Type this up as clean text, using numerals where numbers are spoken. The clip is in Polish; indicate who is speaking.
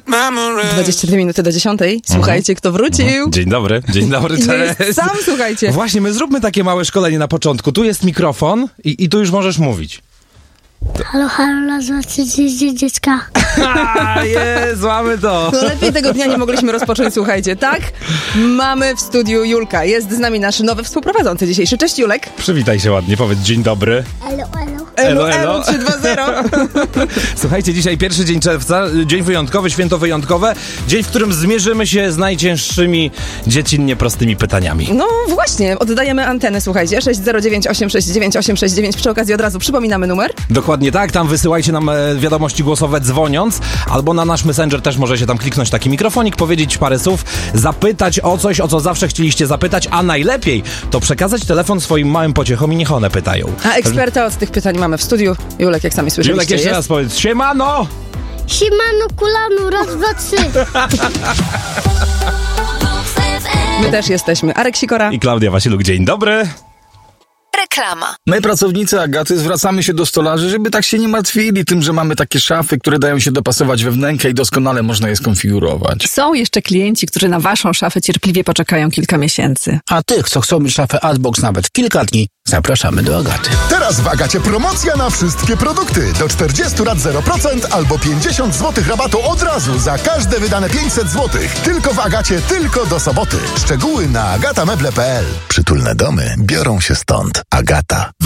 Speaker 1: 22 minuty do 10. Słuchajcie, kto wrócił.
Speaker 2: Dzień dobry, cześć.
Speaker 1: Jest sam, słuchajcie.
Speaker 2: Właśnie, my zróbmy takie małe szkolenie na początku. Tu jest mikrofon i tu już możesz mówić.
Speaker 3: Halo, nazywam się dziecka.
Speaker 2: Jest, mamy to.
Speaker 1: No lepiej tego dnia nie mogliśmy rozpocząć, słuchajcie, tak? Mamy w studiu Julka. Jest z nami nasz nowy współprowadzący dzisiejszy. Cześć, Julek.
Speaker 2: Przywitaj się ładnie, powiedz dzień dobry.
Speaker 1: Elo 320.
Speaker 2: Słuchajcie, dzisiaj pierwszy dzień czerwca, dzień wyjątkowy, święto wyjątkowe, dzień, w którym zmierzymy się z najcięższymi, dziecinnie prostymi pytaniami.
Speaker 1: No właśnie, oddajemy antenę, słuchajcie, 609 869 869. Przy okazji od razu przypominamy numer.
Speaker 2: Dokładnie tak, tam wysyłajcie nam wiadomości głosowe dzwoniąc, albo na nasz Messenger też możecie tam kliknąć taki mikrofonik, powiedzieć parę słów, zapytać o coś, o co zawsze chcieliście zapytać, a najlepiej to przekazać telefon swoim małym pociechom i niech one pytają.
Speaker 1: A eksperta od tych pytań mamy w studiu. Julek, jak sami słyszeliście,
Speaker 2: Julek, jeszcze raz powiedz, siemano!
Speaker 3: Siemano, kulanu, raz, dwa, trzy.
Speaker 1: My też jesteśmy. Arek Sikora
Speaker 2: I Klaudia Wasiluk, dzień dobry.
Speaker 4: Reklama.
Speaker 5: My, pracownicy Agaty, zwracamy się do stolarzy, żeby tak się nie martwili tym, że mamy takie szafy, które dają się dopasować we wnękę i doskonale można je skonfigurować.
Speaker 6: Są jeszcze klienci, którzy na waszą szafę cierpliwie poczekają kilka miesięcy.
Speaker 7: A tych, co chcą mieć szafę Adbox nawet kilka dni, zapraszamy do Agaty.
Speaker 8: Teraz w Agacie promocja na wszystkie produkty. Do 40 lat 0% albo 50 zł rabatu od razu za każde wydane 500 zł. Tylko w Agacie, tylko do soboty. Szczegóły na agatameble.pl. Przytulne domy biorą się stąd. Agata.